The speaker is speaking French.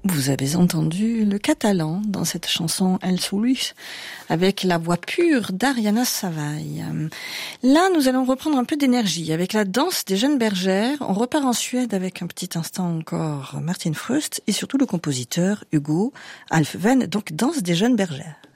Vous avez entendu le catalan dans cette chanson El Solus avec la voix pure d'Ariana Savai. Là, nous allons reprendre un peu d'énergie avec la danse des jeunes bergères. On repart en Suède avec un petit instant encore Martin Fröst et surtout le compositeur Hugo Alfven, donc danse des jeunes bergères.